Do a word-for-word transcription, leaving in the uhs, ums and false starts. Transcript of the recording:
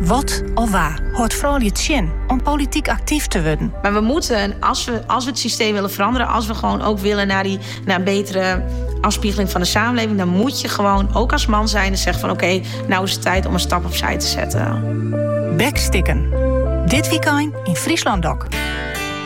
Wat of waar hoort vrouwen het zin om politiek actief te worden? Maar we moeten, als we, als we het systeem willen veranderen, als we gewoon ook willen naar, die, naar een betere afspiegeling van de samenleving, dan moet je gewoon ook als man zijn en zeggen van oké, okay, nou is het tijd om een stap opzij te zetten. Bekstikken. Dit weekend in Friesland Doc.